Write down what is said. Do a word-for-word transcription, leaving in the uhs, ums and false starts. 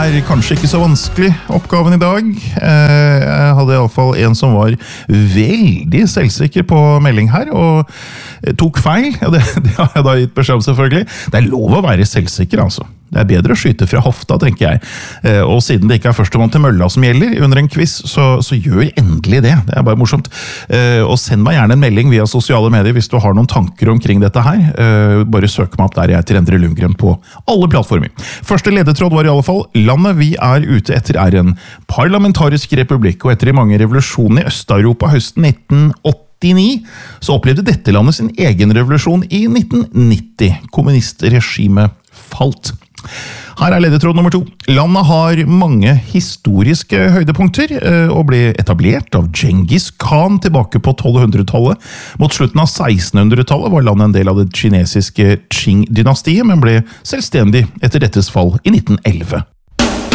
er kanskje ikke så vanskelig oppgaven i dag. Jeg hadde i alle fall en som var veldig selvsikker på melding her, og tok feil. Ja, det, det har jeg da gitt beskjed om selvfølgelig. Det er lov å være selvsikker, altså. Det er bedre å skyte fra hofta, tenker jeg. Og siden det ikke er førstemann til mølla som gjelder under en quiz, så, så gjør endelig det. Det er bare morsomt. Og send meg gjerne en melding via sosiale medier hvis du har noen tanker omkring dette her. Bare søk meg opp der jeg heter Endre Lundgren på alle plattformer. Første ledetråd var i alle fall, landet vi er ute etter er en parlamentarisk republikk, og etter i mange revolusjoner i Øst-Europa høsten nitten åttini, så opplevde dette landet sin egen revolusjon i nitten nitti. Kommunistregimet falt. Her er ledetråd nummer to. Landet har mange historiske høydepunkter og ble etablert av Genghis Khan tilbake på tolvhundretallet. Mot slutten av sekstenhundretallet var landet en del av det kinesiske Qing-dynastiet, men ble selvstendig etter dettes fall i nitten elleve.